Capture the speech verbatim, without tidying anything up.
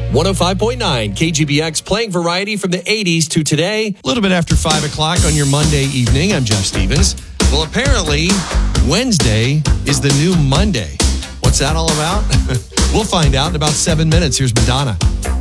one oh five point nine K G B X, playing variety from the eighties to today. A little bit after five o'clock on your Monday evening. I'm Jeff Stevens. Well, apparently, Wednesday is the new Monday. What's that all about? We'll find out in about seven minutes. Here's Madonna.